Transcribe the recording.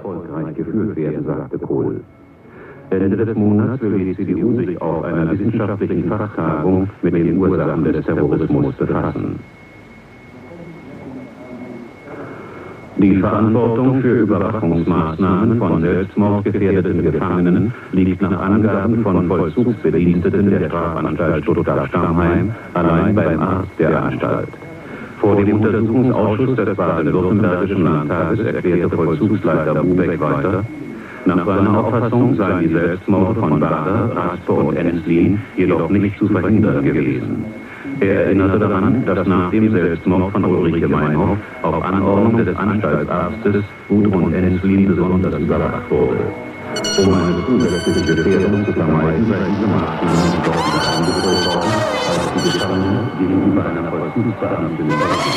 erfolgreich geführt werden, sagte Kohl. Ende des Monats will die CDU sich auf einer wissenschaftlichen Fachtagung mit den Ursachen des Terrorismus befassen. Die Verantwortung für Überwachungsmaßnahmen von selbstmordgefährdeten Gefangenen liegt nach Angaben von Vollzugsbediensteten der Strafanstalt Stuttgart-Stammheim allein beim Arzt der Anstalt. Vor dem Untersuchungsausschuss des baden-württembergischen Landtages erklärte Vollzugsleiter Bubeck weiter, nach seiner Auffassung seien die Selbstmorde von Bader, Raspe und Enslin jedoch nicht zu verhindern gewesen. Er erinnerte daran, dass nach dem Selbstmord von Ulrike Meinhof auf Anordnung des Anstaltsarztes Gudrun Enslin besonders überwacht wurde. Um eine zusätzliche Gefährdung zu vermeiden, sei diese Maßnahme deutlich angedroht worden, als die Gefangene gegenüber einer Vollzugsbeamtin